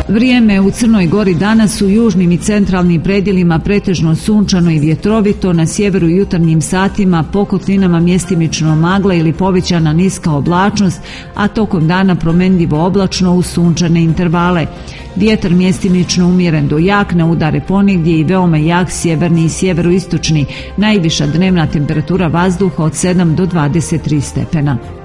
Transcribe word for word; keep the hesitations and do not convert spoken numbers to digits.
Vrijeme u Crnoj Gori danas u južnim i centralnim predjelima pretežno sunčano i vjetrovito, na sjeveru i jutarnjim satima po kotlinama mjestimično magla ili povećana niska oblačnost, a tokom dana promjenljivo oblačno uz sunčane intervale. Vjetar mjestimično umjeren do jak, na udare ponegdje i veoma jak sjeverni i sjeveroistočni, najviša dnevna temperatura vazduha od sedam do dvadeset tri stepena.